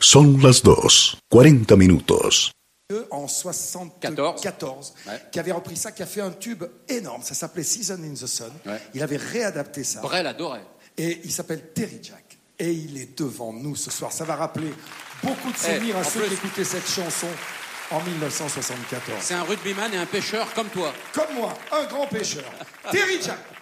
Son las 2:40 minutos. En 74, Ouais. qui avait repris ça, qui a fait un tube énorme. Ça s'appelait Season in the Sun. Ouais. Il avait réadapté ça. Brel adorait. Et il s'appelle Terry Jack. Et il est devant nous ce soir. Ça va rappeler beaucoup de souvenirs à en ceux plus- qui écoutaient cette chanson en 1974. C'est un rugbyman et un pêcheur comme toi. Comme moi, un grand pêcheur. Terry Jack.